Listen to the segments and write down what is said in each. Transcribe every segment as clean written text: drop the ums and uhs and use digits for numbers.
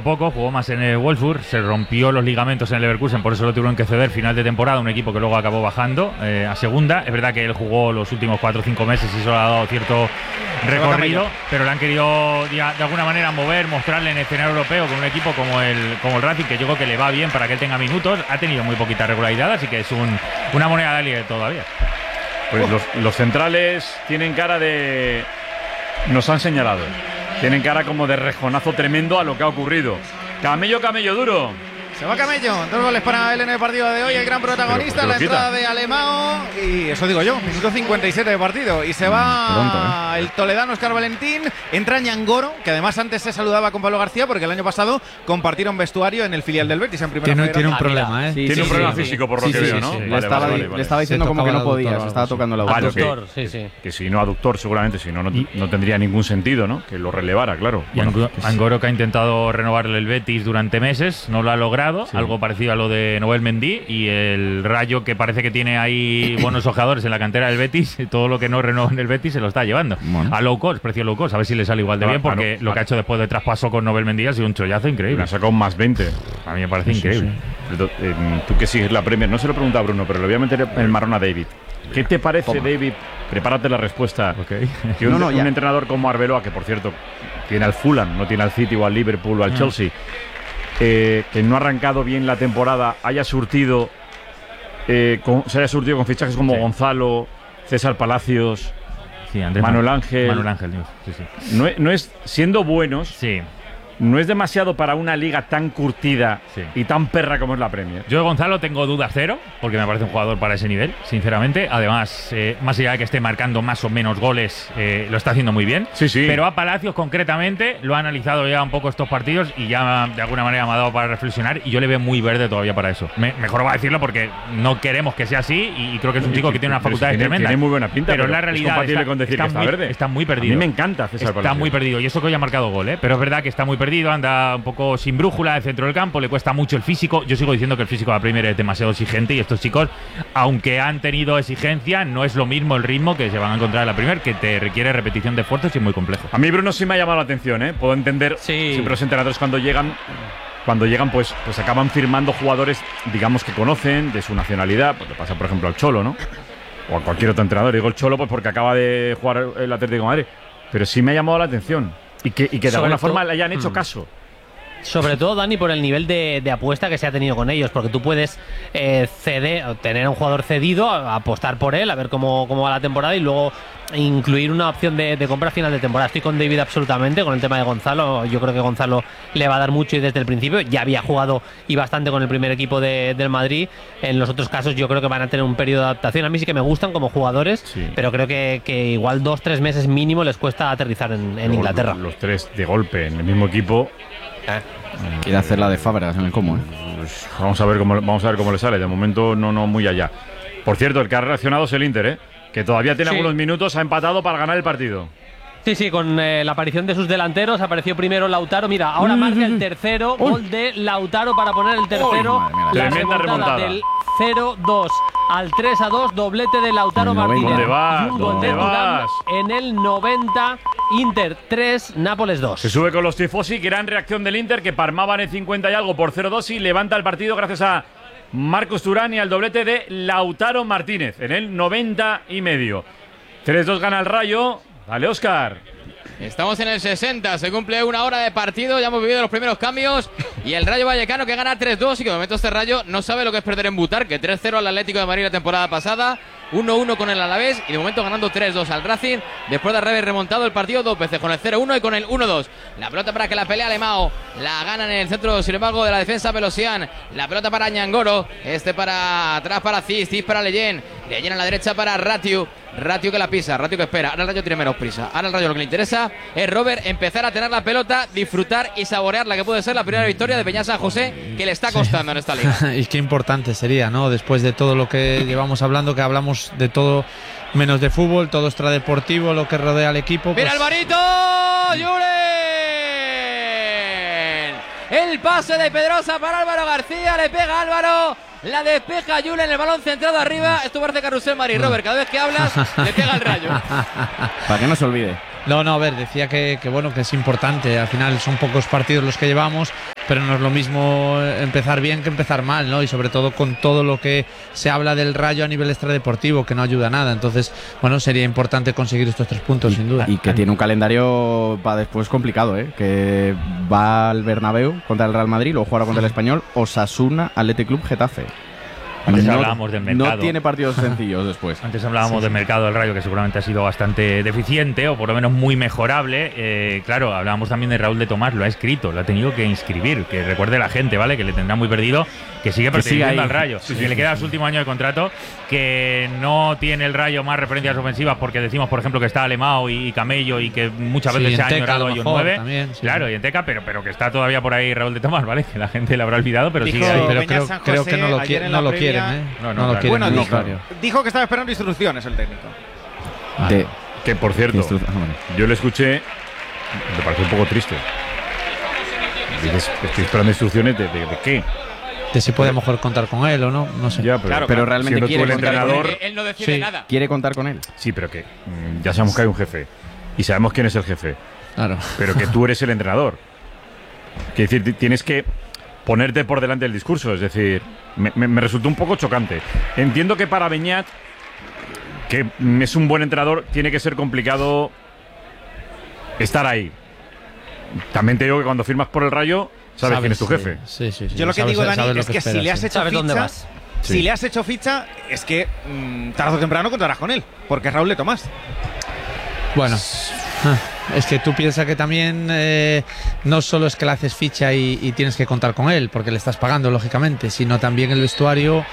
poco, jugó más en el Wolfsburg, se rompió los ligamentos en el Leverkusen, por eso lo tuvieron que ceder final de temporada, un equipo que luego acabó bajando a segunda. Es verdad que él jugó los últimos 4 o 5 meses y eso le ha dado cierto recorrido, pero le han querido de alguna manera mover, mostrarle en el escenario europeo con un equipo como el Racing, que yo creo que le va bien para que él tenga minutos. Ha tenido muy poquita regularidad, así que es una moneda de aire todavía. Pues los centrales tienen cara de... Nos han señalado. Tienen cara como de rejonazo tremendo a lo que ha ocurrido. Camello duro. Se va Camello, 2 goles para él en el partido de hoy, el gran protagonista, la entrada de Alemão, y eso digo yo, minuto 57 de partido, y se va el toledano Óscar Valentín, entra Ñangoro, que además antes se saludaba con Pablo García, porque el año pasado compartieron vestuario en el filial del Betis en primera tiene un problema, ¿eh? Tiene un problema físico, por lo que veo, ¿no? Le estaba diciendo como que no podía, se estaba tocando la aductor. Que si no aductor, seguramente, si no tendría ningún sentido, ¿no? Que lo relevara, claro. Y Ñangoro, que ha intentado renovarle el Betis durante meses, no lo ha logrado. Algo parecido a lo de Nobel Mendy, y el Rayo, que parece que tiene ahí buenos jugadores en la cantera del Betis, todo lo que no renueva en el Betis se lo está llevando a low cost, precio low cost, a ver si le sale igual de bien, porque lo que ha hecho después de traspaso con Nobel Mendy ha sido un chollazo increíble. Le ha sacado más 20. A mí me parece increíble. Tú que sigues la Premier, no se lo pregunta a Bruno, pero le voy a meter el marrón a David. ¿Qué te parece, David? Prepárate la respuesta. Que un entrenador como Arbeloa, que por cierto tiene al Fulham, no tiene al City o al Liverpool o al Chelsea, que no ha arrancado bien la temporada, se haya surtido con fichajes como Gonzalo, César Palacios, Manuel Ángel. No es siendo buenos. No es demasiado para una liga tan curtida y tan perra como es la Premier. Yo de Gonzalo tengo dudas cero, porque me parece un jugador para ese nivel, sinceramente. Además, más allá de que esté marcando más o menos goles, lo está haciendo muy bien. Pero a Palacios concretamente lo ha analizado ya un poco estos partidos y ya de alguna manera me ha dado para reflexionar, y yo le veo muy verde todavía para eso. Mejor va a decirlo porque no queremos que sea así, y creo que es un chico que tiene una facultad tremenda. Tiene muy buena pinta, pero la realidad es compatible con decir que está verde. Está muy perdido. A mí me encanta César Palacios. Está muy perdido, y eso que hoy ha marcado gol, pero es verdad que está muy perdido, anda un poco sin brújula de centro del campo, le cuesta mucho el físico. Yo sigo diciendo que el físico de la Premier es demasiado exigente, y estos chicos, aunque han tenido exigencia, no es lo mismo el ritmo que se van a encontrar en la Premier, que te requiere repetición de esfuerzos y es muy complejo. A mí Bruno sí me ha llamado la atención, puedo entender siempre los entrenadores cuando llegan pues acaban firmando jugadores, digamos, que conocen de su nacionalidad, pues le pasa por ejemplo al Cholo, ¿no? O a cualquier otro entrenador. Digo el Cholo pues porque acaba de jugar el Atlético de Madrid, pero sí me ha llamado la atención. Y que de alguna forma le hayan hecho caso. Sobre todo, Dani, por el nivel de apuesta que se ha tenido con ellos, porque tú puedes tener a un jugador cedido, apostar por él, a ver cómo va la temporada, y luego incluir una opción de compra a final de temporada. Estoy con David absolutamente con el tema de Gonzalo. Yo creo que Gonzalo le va a dar mucho, y desde el principio ya había jugado y bastante con el primer equipo del Madrid. En los otros casos yo creo que van a tener un periodo de adaptación. A mí sí que me gustan como jugadores, pero creo que igual 2-3 meses mínimo les cuesta aterrizar en Inglaterra. Los 3 de golpe en el mismo equipo. Quiere hacer la de Fábregas en el común. Pues vamos a ver cómo le sale. De momento no muy allá. Por cierto, el que ha reaccionado es el Inter, que todavía tiene algunos minutos, ha empatado para ganar el partido. Sí, con la aparición de sus delanteros. Apareció primero Lautaro. Mira, ahora marca el tercero. Gol de Lautaro para poner el tercero. Tremenda remontada. Del 0-2 al 3-2. Doblete de Lautaro Martínez. ¿Dónde vas? ¿Dónde vas? En el 90. Inter 3, Nápoles 2. Se sube con los tifosi. Gran reacción del Inter, que palmaban en 50 y algo por 0-2 y levanta el partido gracias a Marcos Thuram y al doblete de Lautaro Martínez en el 90 y medio. 3-2 gana el Rayo. Dale, Óscar. Estamos en el 60, se cumple una hora de partido, ya hemos vivido los primeros cambios, y el Rayo Vallecano que gana 3-2, y que de momento este Rayo no sabe lo que es perder en Butarque. 3-0 al Atlético de Madrid la temporada pasada, 1-1 con el Alavés, y de momento ganando 3-2 al Racing, después de haber remontado el partido 2 veces, con el 0-1 y con el 1-2. La pelota para que la pelea Alemão, la ganan en el centro, sin embargo, de la defensa Pelosian. La pelota para Ñangoro, para atrás para Cis para Leyen a la derecha para Ratiu que la pisa, Ratiu que espera. Ahora el Rayo tiene menos prisa, ahora el Rayo lo que le interesa es Robert empezar a tener la pelota, disfrutar y saborear la que puede ser la primera victoria de Peña San José, que le está costando en esta liga. Y qué importante sería, ¿no? Después de todo lo que llevamos hablando, que hablamos de todo menos de fútbol, todo extradeportivo, lo que rodea al equipo. ¡Mira pues... Alvarito! ¡Julen! El pase de Pedrosa para Álvaro García, le pega Álvaro, la despeja Julen, el balón centrado arriba. Esto parece carrusel Mari Robert, cada vez que hablas le pega el Rayo. Para que no se olvide. No, a ver, decía que bueno, que es importante. Al final son pocos partidos los que llevamos, pero no es lo mismo empezar bien que empezar mal, ¿no? Y sobre todo con todo lo que se habla del Rayo a nivel extradeportivo, que no ayuda a nada. Entonces, bueno, sería importante conseguir estos 3 puntos, sin duda. Y que tiene un calendario para después complicado, que va al Bernabéu contra el Real Madrid, luego jugará contra el Español, Osasuna, Athletic Club, Getafe. Antes hablábamos del mercado. No tiene partidos sencillos después. Antes hablábamos del mercado del Rayo, que seguramente ha sido bastante deficiente o por lo menos muy mejorable. Claro, hablábamos también de Raúl de Tomás, lo ha escrito, lo ha tenido que inscribir. Que recuerde la gente, ¿vale? Que le tendrá muy perdido, que sigue perteneciendo al Rayo. Que le queda su último año de contrato, que no tiene el Rayo más referencias ofensivas porque decimos, por ejemplo, que está Alemão y Camello y que muchas veces se ha ignorado ellos 9. También, claro, y en Teca, pero que está todavía por ahí Raúl de Tomás, ¿vale? Que la gente le habrá olvidado, pero dijo sigue ahí. Pero creo que no lo quieren, No lo quieren. Bueno, dijo que estaba esperando instrucciones el técnico. Que por cierto, yo le escuché, me pareció un poco triste. Dices, estoy esperando instrucciones de qué. De si puede mejor contar con él o no, no sé. Ya, pero realmente quiere contar con él. Él no decide nada. Quiere contar con él. Sí, pero que ya sabemos que hay un jefe y sabemos quién es el jefe. Claro. Pero que tú eres el entrenador. Quiere decir, tienes que ponerte por delante del discurso. Es decir, me resultó un poco chocante. Entiendo que para Beñat, que es un buen entrenador, tiene que ser complicado estar ahí. También te digo que cuando firmas por el Rayo, sabes quién es tu jefe. Sí. Yo lo que digo, Dani, es que si le has hecho ¿Sabes dónde ficha, vas? si le has hecho ficha, es que tarde o temprano contarás con él, porque es Raúl de Tomás. Bueno, es que tú piensas que también no solo es que le haces ficha y tienes que contar con él, porque le estás pagando, lógicamente, sino también el vestuario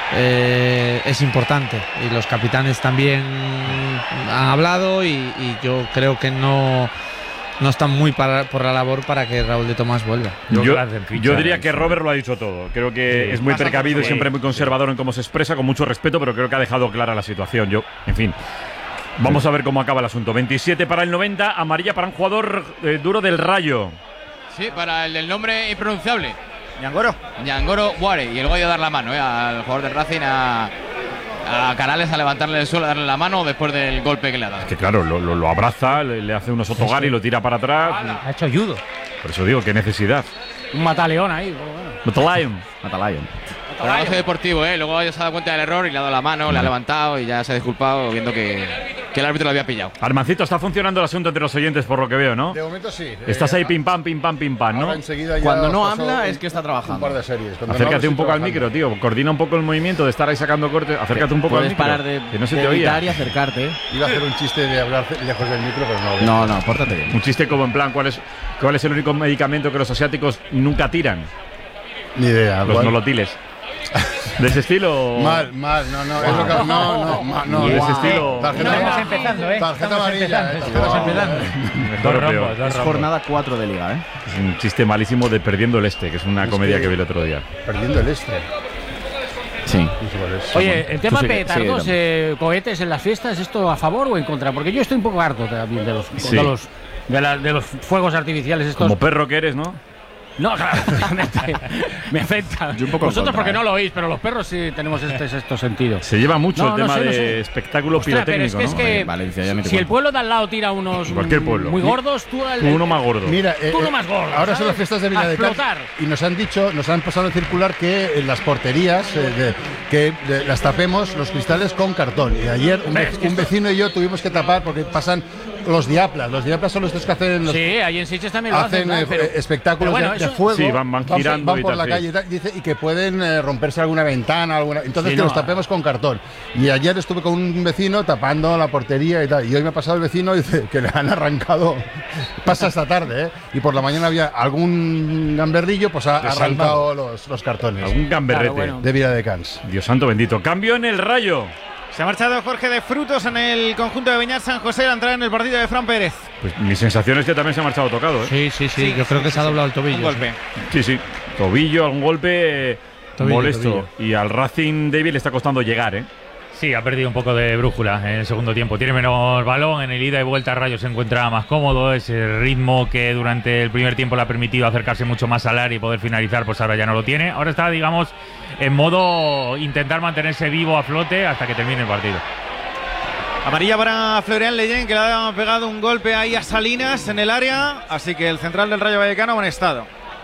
es importante. Y los capitanes también han hablado y yo creo que no están muy por la labor para que Raúl de Tomás vuelva. Yo diría que Robert lo ha dicho todo. Creo que es muy precavido y siempre muy conservador en cómo se expresa, con mucho respeto, pero creo que ha dejado clara la situación. En fin. Vamos a ver cómo acaba el asunto. 27 para el 90, amarilla para un jugador duro del Rayo. Sí, para el del nombre impronunciable. Ñangoro Guare. Y luego ha ido a dar la mano al jugador del Racing, a Canales, a levantarle el suelo, a darle la mano después del golpe que le ha dado. Es que claro, lo abraza, le hace unos otogari y lo tira para atrás. Ha hecho judo. Por eso digo, qué necesidad. Un mataleón ahí. Matalion. Por algo deportivo, luego ya se ha dado cuenta del error y le ha dado la mano, le ha levantado y ya se ha disculpado viendo que el árbitro lo había pillado. Armancito, está funcionando el asunto entre los oyentes por lo que veo, ¿no? De momento sí. Estás ahí pim pam, ¿no? Cuando no habla es que está trabajando. Un par de series. Acércate un poco al micro, tío. Coordina un poco el movimiento de estar ahí sacando cortes. Acércate un poco al micro. Puedes parar de, que no se de te oía. y acercarte. Iba a hacer un chiste de hablar lejos del micro, pero no. No, pórtate bien. Un chiste como en plan, ¿cuál es el único medicamento que los asiáticos nunca tiran? Ni idea. Los nolotiles. ¿De ese estilo? Mal, no. Es lo que, no. ¿De ese estilo? Estamos empezando, Tarjeta amarilla. Estamos empezando. Es jornada 4 de liga, Es un chiste malísimo de Perdiendo el Este, que es una comedia que vi el otro día. Perdiendo el Este. Sí. Oye, el tema petardos, cohetes en las fiestas, ¿esto a favor o en contra? Porque yo estoy un poco harto también de los fuegos artificiales estos. Como perro que eres, ¿no? No, claro, me afecta. Vosotros porque no lo oís, pero los perros sí tenemos este sentido. Se lleva mucho el tema de espectáculo pirotécnico, pero es que Valencia, ya si el pueblo de al lado tira unos muy gordos, tú uno más gordo. Mira, tú uno más gordo. Ahora son las fiestas de Vila de Cans y nos han pasado a circular que en las porterías que las tapemos los cristales con cartón. Y ayer un vecino y yo tuvimos que tapar porque pasan los diaplas. Los diaplas son los que hacen. Sí, ahí en Sitges también lo hacen espectáculos de fuego. Sí, van girando van por la calle y que pueden romperse alguna ventana, entonces que los tapemos con cartón. Y ayer estuve con un vecino tapando la portería y tal. Y hoy me ha pasado el vecino y dice que le han arrancado. Pasa esta tarde, y por la mañana había algún gamberrillo, pues ha arrancado los cartones. Algún gamberrete de Vila de Cans. Dios santo bendito. Cambio en el Rayo. Se ha marchado Jorge de Frutos en el conjunto de Beñat San José al entrar en el partido de Fran Pérez. Pues mi sensación es que también se ha marchado tocado, Sí. Yo creo que se ha doblado el tobillo. Un golpe. Sí. Tobillo, algún golpe molesto. Y al Racing David le está costando llegar, Sí, ha perdido un poco de brújula en el segundo tiempo. Tiene menos balón, en el ida y vuelta Rayo se encuentra más cómodo. Ese ritmo que durante el primer tiempo le ha permitido acercarse mucho más al área y poder finalizar, pues ahora ya no lo tiene. Ahora está, digamos, en modo intentar mantenerse vivo a flote hasta que termine el partido. Amarilla para Florian Leyen, que le ha pegado un golpe ahí a Salinas en el área. Así que el central del Rayo Vallecano, buen estado.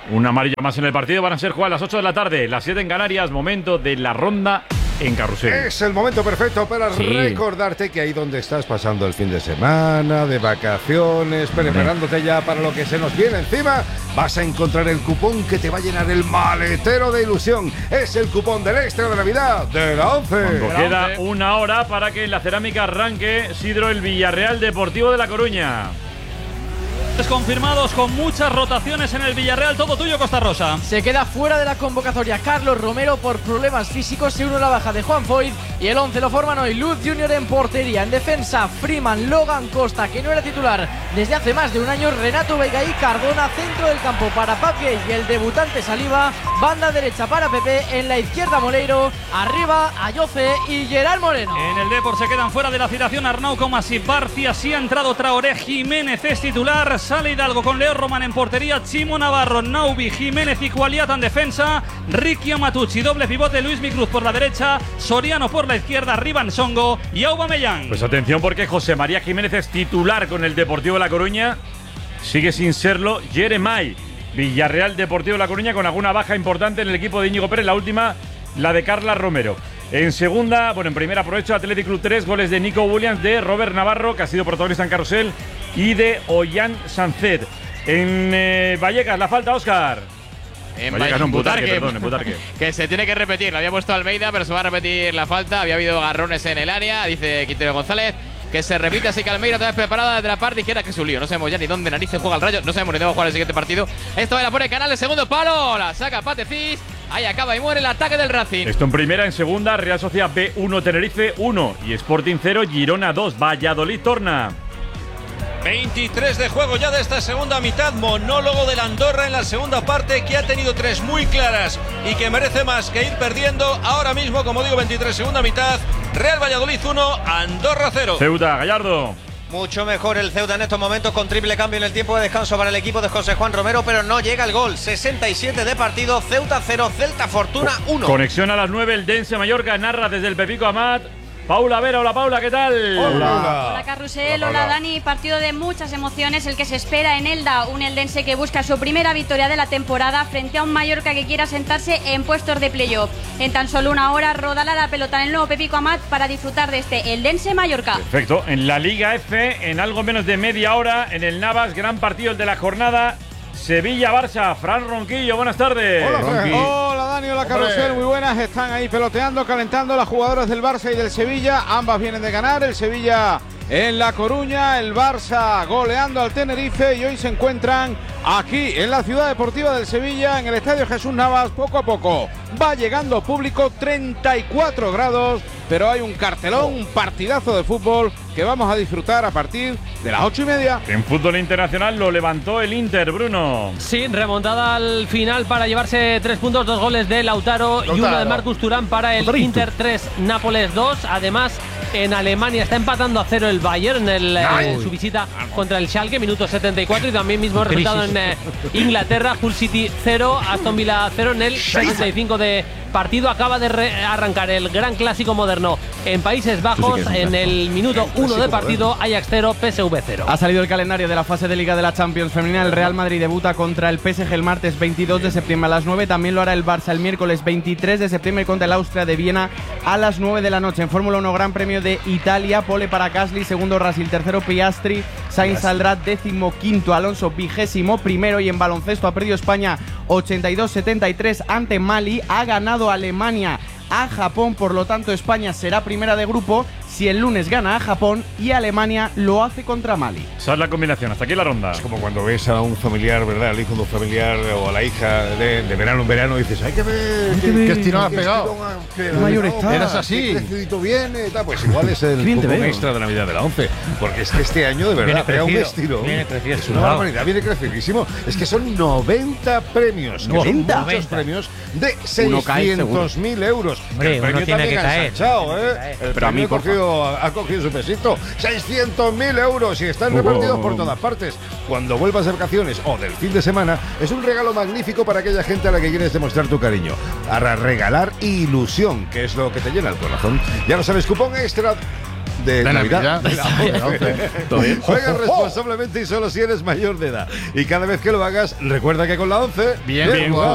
Una amarilla más en el partido. Van a ser jugadas a las 8 de la tarde, las 7 en Canarias. Momento de la ronda en Carrusel. Es el momento perfecto para recordarte que ahí donde estás pasando el fin de semana, de vacaciones, preparándote ya para lo que se nos viene encima, vas a encontrar el cupón que te va a llenar el maletero de ilusión. Es el cupón del extra de Navidad de la 11. Cuando queda una hora para que en la cerámica arranque, Sidro, el Villarreal Deportivo de La Coruña. Confirmados con muchas rotaciones en el Villarreal. Todo tuyo, Costa Rosa. Se queda fuera de la convocatoria Carlos Romero por problemas físicos. Se une la baja de Juan Foyt. Y el 11 lo forman hoy Luz Junior en portería. En defensa, Freeman, Logan Costa, que no era titular desde hace más de un año, Renato Vega y Cardona. Centro del campo para Pape y el debutante Saliba. Banda derecha para Pepe. En la izquierda Moleiro. Arriba Ayoce y Gerard Moreno. En el Depor se quedan fuera de la citación Arnau, Comasí, Barcia. Sí ha entrado Traoré. Jiménez es titular. Sale Hidalgo con Leo Román en portería, Chimo Navarro, Naubi, Jiménez y Cualiata en defensa, Ricky Amatucci, doble pivote, Luis Micruz por la derecha, Soriano por la izquierda, Rivan Songo y Aubameyang. Pues atención, porque José María Jiménez es titular con el Deportivo de La Coruña, sigue sin serlo Jeremai. Villarreal Deportivo de La Coruña con alguna baja importante en el equipo de Íñigo Pérez, la última, la de Carla Romero. En segunda, en primera aprovecho Athletic Club 3, goles de Nico Williams, de Robert Navarro, que ha sido protagonista en Carrusel, y de Ollán Sancet. En Vallecas, la falta, Óscar. En Vallecas, no, en Butarque, perdón, en Butarque. Que se tiene que repetir, lo había puesto Almeida, pero se va a repetir la falta. Había habido agarrones en el área, dice Quintero González. Que se repite, así que Almeida otra vez preparada desde la parte izquierda, que es un lío. No sabemos ya ni dónde narices juega el Rayo. No sabemos ni dónde va a jugar el siguiente partido. Esto la pone Canales, segundo palo. La saca Patefis. Ahí acaba y muere el ataque del Racing. Esto en primera, en segunda, Real Sociedad B1, Tenerife 1 y Sporting 0, Girona 2, Valladolid torna. 23 de juego ya de esta segunda mitad. Monólogo del Andorra en la segunda parte, que ha tenido 3 muy claras y que merece más que ir perdiendo. Ahora mismo, como digo, 23 segunda mitad. Real Valladolid 1, Andorra 0. Ceuta, Gallardo. Mucho mejor el Ceuta en estos momentos, con triple cambio en el tiempo de descanso para el equipo de José Juan Romero, pero no llega el gol. 67 de partido, Ceuta 0, Celta Fortuna 1. Conexión a las 9, el Dense Mallorca, narra desde el Pepico Amat Paula Vera. Hola Paula, ¿qué tal? Hola Carrusel, hola Dani. Partido de muchas emociones el que se espera en Elda. Un eldense que busca su primera victoria de la temporada frente a un Mallorca que quiera sentarse en puestos de playoff. En tan solo una hora rodará la pelota en el nuevo Pepico Amat para disfrutar de este eldense Mallorca. Perfecto. En la Liga F, en algo menos de media hora, en el Navas, gran partido el de la jornada. Sevilla-Barça, Fran Ronquillo, buenas tardes. Hola Dani, hola Carrusel, muy buenas. Están ahí peloteando, calentando las jugadoras del Barça y del Sevilla. Ambas vienen de ganar, el Sevilla en La Coruña, el Barça goleando al Tenerife, y hoy se encuentran aquí en la ciudad deportiva del Sevilla, en el Estadio Jesús Navas. Poco a poco va llegando público, 34 grados, pero hay un cartelón, un partidazo de fútbol que vamos a disfrutar a partir de las 8:30. En fútbol internacional lo levantó el Inter, Bruno. Sí, remontada al final para llevarse 3 puntos, 2 goles de Lautaro y uno de Marcus Thuram para el Inter 3, Nápoles 2. Además, en Alemania está empatando a 0 el Bayern en su visita contra el Schalke, minuto 74, y también mismo resultado en Inglaterra, Hull City 0, Aston Villa 0 en el 65 de partido. Acaba de arrancar el gran clásico moderno en Países Bajos, en el minuto 1 de partido, Ajax 0, PSV 0. Ha salido el calendario de la fase de Liga de la Champions femenina. El Real Madrid debuta contra el PSG el martes 22 de septiembre a las 9. También lo hará el Barça el miércoles 23 de septiembre contra el Austria de Viena a las 9 de la noche. En Fórmula 1, Gran Premio de Italia, pole para Gasly, segundo Russell, tercero Piastri, Sainz saldrá 15º, Alonso 21º. Y en baloncesto ha perdido España 82-73 ante Mali, ha ganado Alemania a Japón, por lo tanto España será primera de grupo si el lunes gana a Japón y Alemania lo hace contra Mali. Esa es la combinación, hasta aquí la ronda. Es como cuando ves a un familiar, ¿verdad? Al hijo de un familiar o a la hija de verano en verano, y dices, hay que ver qué estirón has pegado. Qué mayor está. Eras así. Qué crecidito viene, tal. Pues igual es el cupón extra de Navidad de la 11. Porque es que este año, de verdad, pega un estilo. Es una barbaridad, viene crecidísimo. Es que son 90 premios. 90. Muchos premios de 600.000 euros. Hombre, el premio tiene que también caer. El Pero a mí, ha cogido su pesito. 600.000 euros y están repartidos por todas partes. Cuando vuelvas de vacaciones o del fin de semana, es un regalo magnífico para aquella gente a la que quieres demostrar tu cariño. Para regalar ilusión, que es lo que te llena el corazón. Ya lo sabes, cupón extra de Navidad. ¿Todo bien? Juega responsablemente y solo si eres mayor de edad. Y cada vez que lo hagas, recuerda que con la 11, bien jugado.